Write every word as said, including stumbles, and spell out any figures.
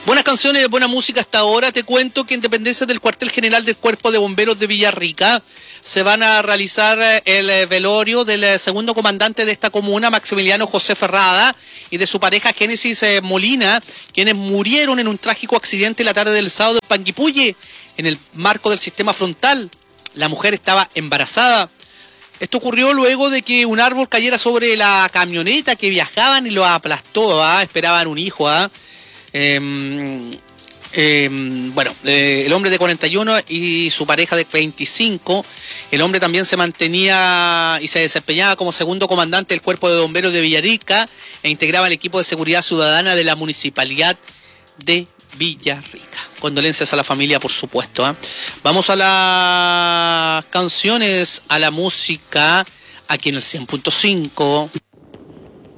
Buenas canciones, buena música hasta ahora. Te cuento que en dependencias del cuartel general del Cuerpo de Bomberos de Villarrica se van a realizar el velorio del segundo comandante de esta comuna, Maximiliano José Ferrada, y de su pareja Génesis Molina, quienes murieron en un trágico accidente la tarde del sábado en Panguipulli, en el marco del sistema frontal. La mujer estaba embarazada. Esto ocurrió luego de que un árbol cayera sobre la camioneta que viajaban y lo aplastó. ¿ah? Esperaban un hijo. ¿ah? Eh, eh, bueno, eh, el hombre de cuarenta y uno y su pareja de veinticinco. El hombre también se mantenía y se desempeñaba como segundo comandante del Cuerpo de Bomberos de Villarrica e integraba el equipo de seguridad ciudadana de la Municipalidad de Villarrica. Condolencias a la familia, por supuesto. ¿eh? Vamos a las canciones, a la música, aquí en el cien punto cinco.